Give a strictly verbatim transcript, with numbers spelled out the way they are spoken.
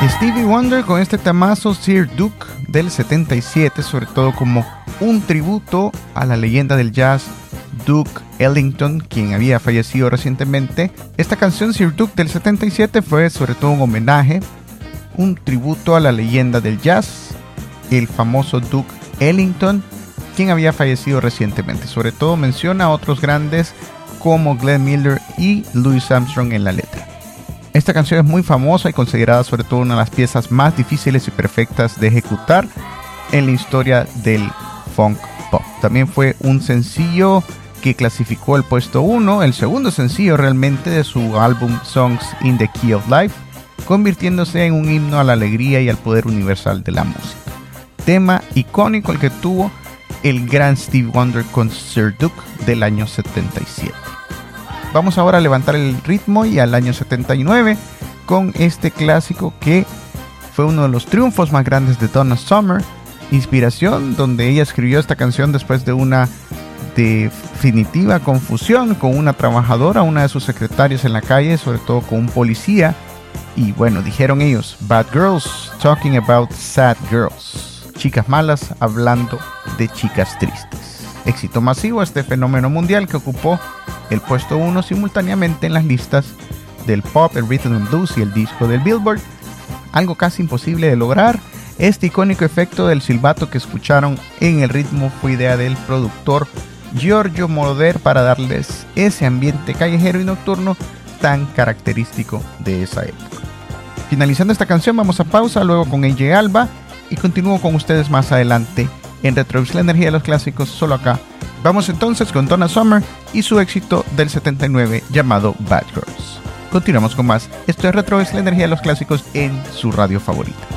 Stevie Wonder con este temazo Sir Duke del setenta y siete, sobre todo como un tributo a la leyenda del jazz Duke Ellington, quien había fallecido recientemente. Esta canción Sir Duke del setenta y siete fue sobre todo un homenaje, un tributo a la leyenda del jazz, el famoso Duke Ellington, quien había fallecido recientemente. Sobre todo menciona a otros grandes como Glenn Miller y Louis Armstrong en la letra. Esta canción es muy famosa y considerada sobre todo una de las piezas más difíciles y perfectas de ejecutar en la historia del funk pop. También fue un sencillo que clasificó el puesto uno, el segundo sencillo realmente de su álbum Songs in the Key of Life, convirtiéndose en un himno a la alegría y al poder universal de la música. Tema icónico el que tuvo el gran Stevie Wonder con Sir Duke del año setenta y siete. Vamos ahora a levantar el ritmo y al año setenta y nueve con este clásico que fue uno de los triunfos más grandes de Donna Summer, inspiración donde ella escribió esta canción después de una definitiva confusión con una trabajadora, una de sus secretarias en la calle, sobre todo con un policía. Y bueno, dijeron ellos, Bad Girls Talking About Sad Girls, chicas malas hablando de chicas tristes. Éxito masivo este fenómeno mundial que ocupó el puesto uno simultáneamente en las listas del pop, el rhythm and blues y el disco del Billboard. Algo casi imposible de lograr. Este icónico efecto del silbato que escucharon en el ritmo fue idea del productor Giorgio Moroder para darles ese ambiente callejero y nocturno tan característico de esa época. Finalizando esta canción vamos a pausa, luego con A J Alba y continúo con ustedes más adelante en Retrovis, la energía de los clásicos, solo acá. Vamos entonces con Donna Summer y su éxito del setenta y nueve llamado Bad Girls. Continuamos con más. Esto es Retrovis, la energía de los clásicos en su radio favorita.